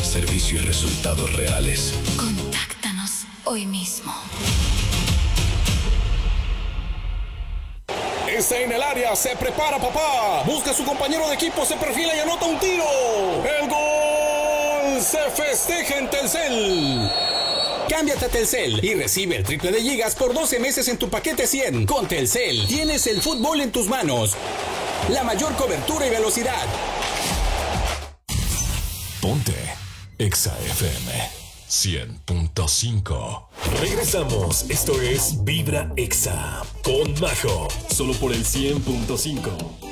servicio y resultados reales. Contáctanos hoy mismo. Está en el área, se prepara papá. Busca a su compañero de equipo, se perfila y anota un tiro. ¡El gol! Se festeja en Telcel. Cámbiate a Telcel y recibe el triple de gigas por 12 meses en tu paquete 100. Con Telcel tienes el fútbol en tus manos. La mayor cobertura y velocidad. Ponte Exa FM 100.5. Regresamos, esto es Vibra Exa con Majo, solo por el 100.5.